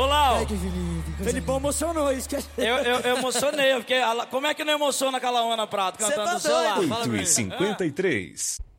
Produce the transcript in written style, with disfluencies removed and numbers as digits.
Ô, Lau. Ai, que Felipe. Felipão emocionou, esquece. Eu emocionei, porque como é que não emociona aquela Ana Prata cantando tá no celular? doido. Fala pra mim. 8h53.